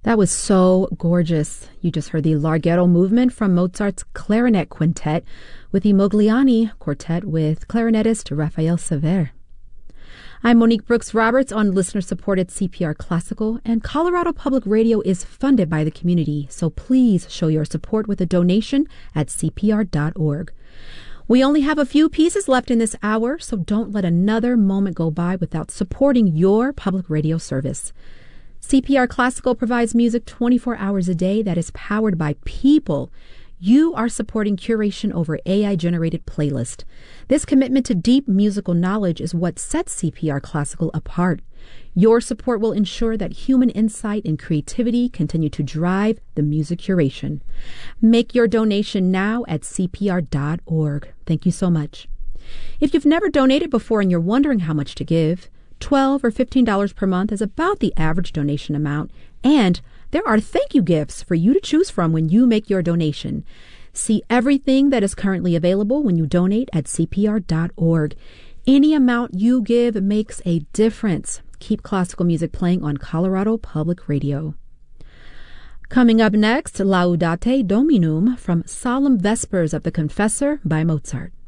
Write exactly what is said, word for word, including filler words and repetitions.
That was so gorgeous. You just heard the Larghetto movement from Mozart's Clarinet Quintet with the Mogliani Quartet with clarinetist Raphael Sever. I'm Monique Brooks Roberts on listener-supported C P R Classical, and Colorado Public Radio is funded by the community, so please show your support with a donation at C P R dot org. We only have a few pieces left in this hour, so don't let another moment go by without supporting your public radio service. C P R Classical provides music twenty-four hours a day that is powered by people. You are supporting curation over A I-generated playlist. This commitment to deep musical knowledge is what sets C P R Classical apart. Your support will ensure that human insight and creativity continue to drive the music curation. Make your donation now at C P R dot org. Thank you so much. If you've never donated before and you're wondering how much to give, twelve dollars or fifteen dollars per month is about the average donation amount, and there are thank you gifts for you to choose from when you make your donation. See everything that is currently available when you donate at C P R dot org. Any amount you give makes a difference. Keep classical music playing on Colorado Public Radio. Coming up next, Laudate Dominum from Solemn Vespers of the Confessor by Mozart.